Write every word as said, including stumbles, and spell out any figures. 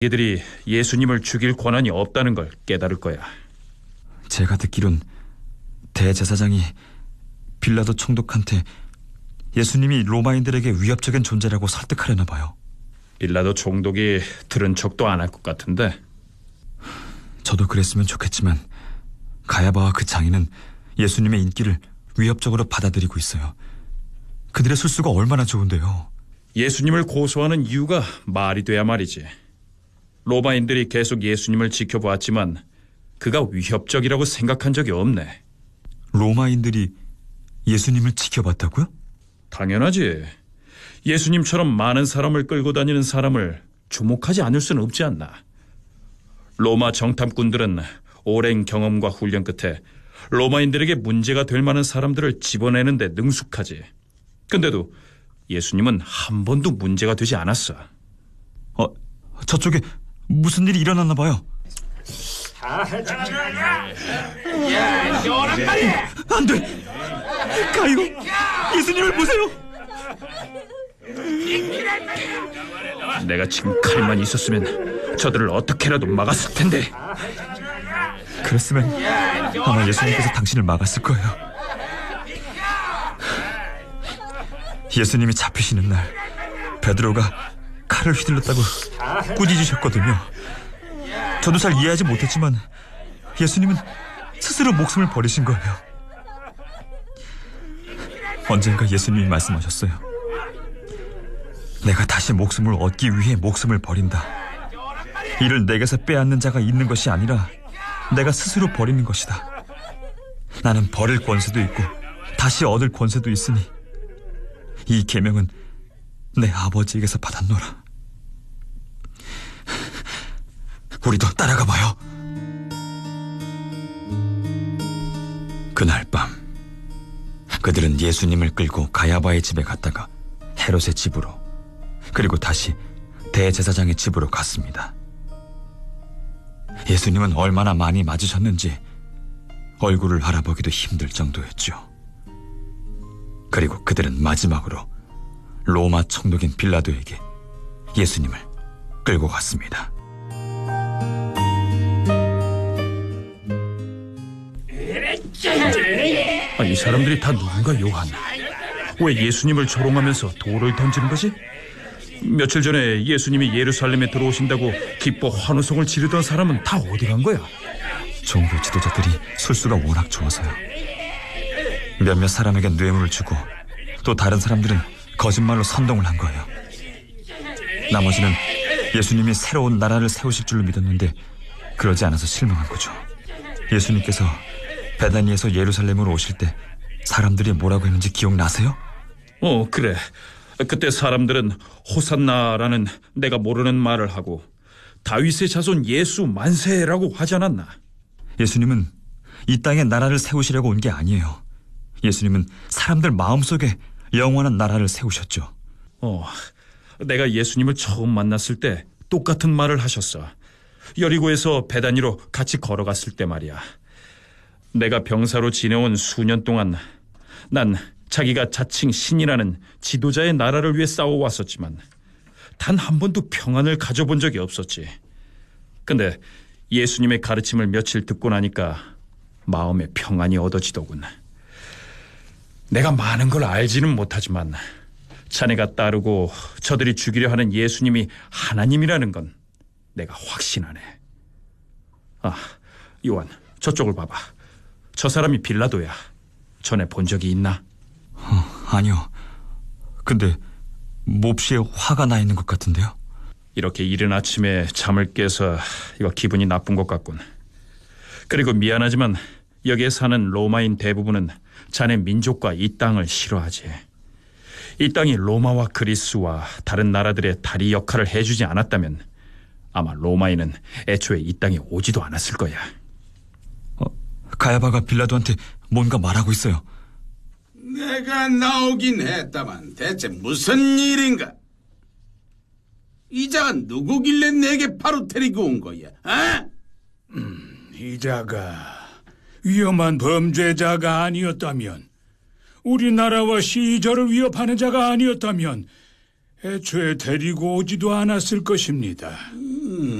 이들이 예수님을 죽일 권한이 없다는 걸 깨달을 거야. 제가 듣기론 대제사장이 빌라도 총독한테 예수님이 로마인들에게 위협적인 존재라고 설득하려나 봐요. 빌라도 총독이 들은 척도 안 할 것 같은데. 저도 그랬으면 좋겠지만 가야바와 그 장인은 예수님의 인기를 위협적으로 받아들이고 있어요. 그들의 술수가 얼마나 좋은데요. 예수님을 고소하는 이유가 말이 돼야 말이지. 로마인들이 계속 예수님을 지켜보았지만 그가 위협적이라고 생각한 적이 없네. 로마인들이 예수님을 지켜봤다고요? 당연하지. 예수님처럼 많은 사람을 끌고 다니는 사람을 주목하지 않을 수는 없지 않나. 로마 정탐꾼들은 오랜 경험과 훈련 끝에 로마인들에게 문제가 될 만한 사람들을 집어내는 데 능숙하지. 근데도 예수님은 한 번도 문제가 되지 않았어. 어, 저쪽에 무슨 일이 일어났나 봐요. 안 돼! 가요! 예수님을 보세요! 내가 지금 칼만 있었으면 저들을 어떻게라도 막았을 텐데. 그랬으면 아마 예수님께서 당신을 막았을 거예요. 예수님이 잡히시는 날 베드로가 칼을 휘둘렀다고 꾸짖으셨거든요. 저도 잘 이해하지 못했지만 예수님은 스스로 목숨을 버리신 거예요. 언젠가 예수님이 말씀하셨어요. 내가 다시 목숨을 얻기 위해 목숨을 버린다. 이를 내게서 빼앗는 자가 있는 것이 아니라 내가 스스로 버리는 것이다. 나는 버릴 권세도 있고 다시 얻을 권세도 있으니 이 계명은 내 아버지에게서 받았노라. 우리도 따라가 봐요. 그날 밤 그들은 예수님을 끌고 가야바의 집에 갔다가 헤롯의 집으로, 그리고 다시 대제사장의 집으로 갔습니다. 예수님은 얼마나 많이 맞으셨는지 얼굴을 알아보기도 힘들 정도였죠. 그리고 그들은 마지막으로 로마 총독인 빌라도에게 예수님을 끌고 갔습니다. 아, 이 사람들이 다 누군가, 요한? 왜 예수님을 조롱하면서 돌을 던지는 거지? 며칠 전에 예수님이 예루살렘에 들어오신다고 기뻐 환호성을 지르던 사람은 다 어디 간 거야? 종교 지도자들이 술수가 워낙 좋아서요. 몇몇 사람에게 뇌물을 주고 또 다른 사람들은 거짓말로 선동을 한 거예요. 나머지는 예수님이 새로운 나라를 세우실 줄로 믿었는데 그러지 않아서 실망한 거죠. 예수님께서 베다니에서 예루살렘으로 오실 때 사람들이 뭐라고 했는지 기억나세요? 어, 그래. 그때 사람들은 호산나라는 내가 모르는 말을 하고 다윗의 자손 예수 만세라고 하지 않았나? 예수님은 이 땅에 나라를 세우시려고 온 게 아니에요. 예수님은 사람들 마음속에 영원한 나라를 세우셨죠. 어, 내가 예수님을 처음 만났을 때 똑같은 말을 하셨어. 여리고에서 베다니로 같이 걸어갔을 때 말이야. 내가 병사로 지내온 수년 동안 난 자기가 자칭 신이라는 지도자의 나라를 위해 싸워왔었지만 단 한 번도 평안을 가져본 적이 없었지. 근데 예수님의 가르침을 며칠 듣고 나니까 마음에 평안이 얻어지더군. 내가 많은 걸 알지는 못하지만 자네가 따르고 저들이 죽이려 하는 예수님이 하나님이라는 건 내가 확신하네. 아, 요한, 저쪽을 봐봐. 저 사람이 빌라도야. 전에 본 적이 있나? 어, 아니요. 근데 몹시에 화가 나 있는 것 같은데요. 이렇게 이른 아침에 잠을 깨서 이거 기분이 나쁜 것 같군. 그리고 미안하지만 여기에 사는 로마인 대부분은 자네 민족과 이 땅을 싫어하지. 이 땅이 로마와 그리스와 다른 나라들의 다리 역할을 해주지 않았다면 아마 로마인은 애초에 이 땅에 오지도 않았을 거야. 어, 가야바가 빌라도한테 뭔가 말하고 있어요. 내가 나오긴 했다만 대체 무슨 일인가? 이 자가 누구길래 내게 바로 데리고 온 거야? 어? 음, 이 자가 위험한 범죄자가 아니었다면, 우리나라와 시절을 위협하는 자가 아니었다면 애초에 데리고 오지도 않았을 것입니다.